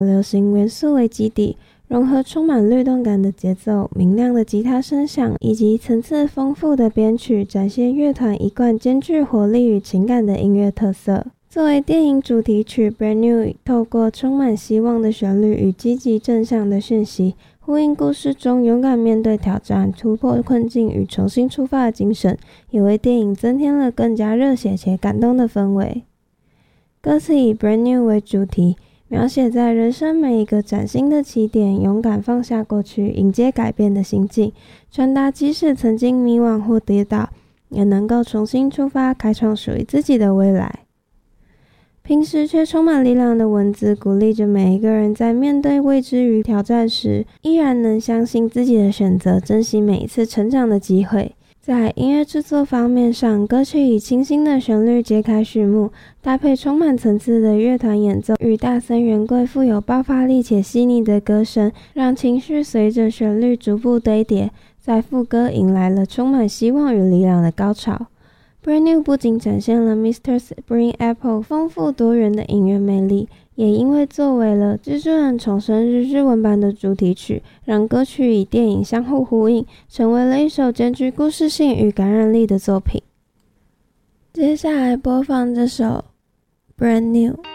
流行元素为基底，融合充满律动感的节奏、明亮的吉他声响以及层次丰富的编曲，展现乐团一贯兼具活力与情感的音乐特色。作为电影主题曲 Brand New， 透过充满希望的旋律与积极正向的讯息，呼应故事中勇敢面对挑战、突破困境与重新出发的精神，也为电影增添了更加热血且感动的氛围。歌词以 Brand New 为主题，描写在人生每一个崭新的起点，勇敢放下过去，迎接改变的心境，传达即使曾经迷惘或跌倒，也能够重新出发，开创属于自己的未来。平时却充满力量的文字，鼓励着每一个人在面对未知与挑战时，依然能相信自己的选择，珍惜每一次成长的机会。在音乐制作方面上，歌曲以清新的旋律揭开序幕，搭配充满层次的乐团演奏与大森元贵富有爆发力且细腻的歌声，让情绪随着旋律逐步堆叠，在副歌迎来了充满希望与力量的高潮。Brand New 不仅展现了 Mr. Spring Apple 丰富多元的音乐魅力，也因为作为了蜘蛛人重生日文版的主题曲，让歌曲与电影相互呼应，成为了一首兼具故事性与感染力的作品。接下来播放这首 Brand New。